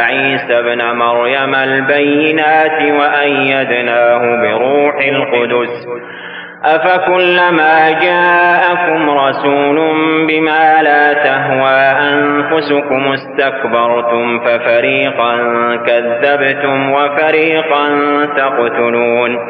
عيسى ابن مريم البينات وأيدناه بروح القدس أفكلما جاءكم رسول بما لا تهوى أنفسكم استكبرتم ففريقا كذبتم وفريقا تقتلون